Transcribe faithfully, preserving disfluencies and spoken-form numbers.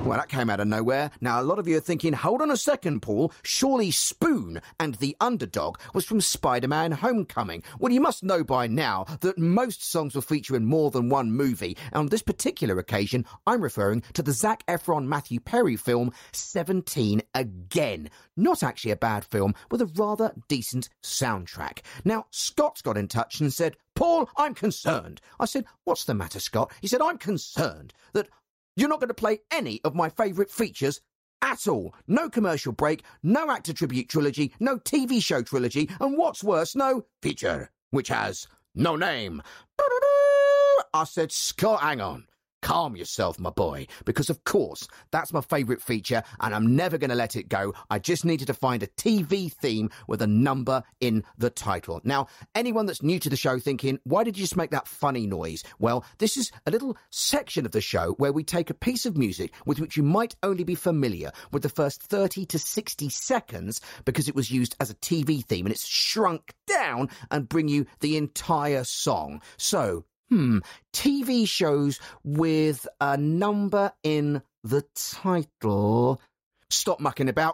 Well, that came out of nowhere. Now, a lot of you are thinking, hold on a second, Paul. Surely Spoon and the Underdog was from Spider-Man Homecoming. Well, you must know by now that most songs will feature in more than one movie. And on this particular occasion, I'm referring to the Zac Efron Matthew Perry film seventeen Again. Not actually a bad film, with a rather decent soundtrack. Now, Scott's got in touch and said, Paul, I'm concerned. I said, what's the matter, Scott? He said, I'm concerned that you're not going to play any of my favourite features at all. No commercial break, no actor tribute trilogy, no T V show trilogy, and what's worse, no feature, which has no name. I said, Scott, hang on. Calm yourself, my boy, because of course, that's my favourite feature and I'm never going to let it go. I just needed to find a T V theme with a number in the title. Now, anyone that's new to the show thinking, why did you just make that funny noise? Well, this is a little section of the show where we take a piece of music with which you might only be familiar with the first thirty to sixty seconds because it was used as a T V theme and it's shrunk down and bring you the entire song. So, Hmm, T V shows with a number in the title. Stop mucking about.